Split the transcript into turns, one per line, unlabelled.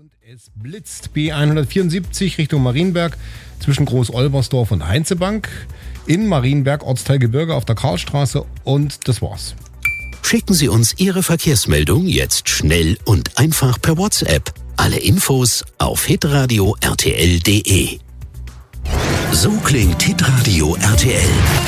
Es blitzt B174 Richtung Marienberg zwischen Groß-Olbersdorf und Heinzebank. In Marienberg, Ortsteil Gebirge auf der Karlstraße und das war's.
Schicken Sie uns Ihre Verkehrsmeldung jetzt schnell und einfach per WhatsApp. Alle Infos auf hitradio rtl.de. So klingt Hitradio RTL.